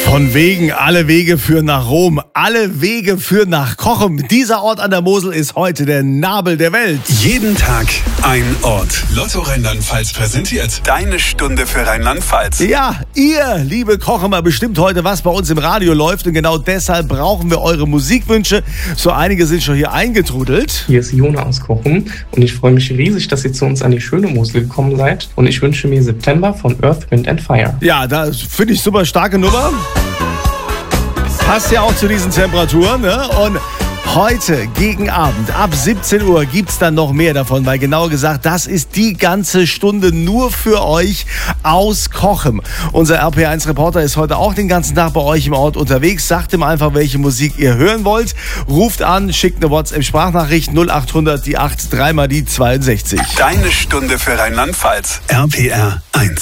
Von wegen, alle Wege führen nach Rom, alle Wege führen nach Cochem. Dieser Ort an der Mosel ist heute der Nabel der Welt. Jeden Tag ein Ort. Lotto Rheinland-Pfalz präsentiert deine Stunde für Rheinland-Pfalz. Ja, ihr, liebe Kochemer, bestimmt heute, was bei uns im Radio läuft. Und genau deshalb brauchen wir eure Musikwünsche. So einige sind schon hier eingetrudelt. Hier ist Jona aus Cochem und ich freue mich riesig, dass ihr zu uns an die schöne Mosel gekommen seid. Und ich wünsche mir September von Earth, Wind and Fire. Ja, da finde ich super starke Nummer. Passt ja auch zu diesen Temperaturen, ne? Und heute gegen Abend ab 17 Uhr gibt es dann noch mehr davon, weil genauer gesagt, das ist die ganze Stunde nur für euch aus Cochem. Unser RPR1-Reporter ist heute auch den ganzen Tag bei euch im Ort unterwegs. Sagt ihm einfach, welche Musik ihr hören wollt. Ruft an, schickt eine WhatsApp-Sprachnachricht 0800 die 8 3 mal die 62. Deine Stunde für Rheinland-Pfalz. RPR 1.